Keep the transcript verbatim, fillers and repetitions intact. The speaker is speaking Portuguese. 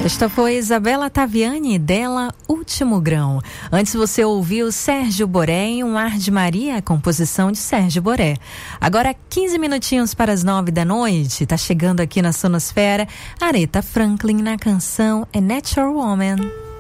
Esta foi Isabela Taviani, dela Último Grão. Antes você ouviu Sérgio Boré em Um Ar de Maria, composição de Sérgio Boré. Agora quinze minutinhos para as nove da noite, tá chegando aqui na Sonosfera Aretha Franklin na canção A Natural Woman.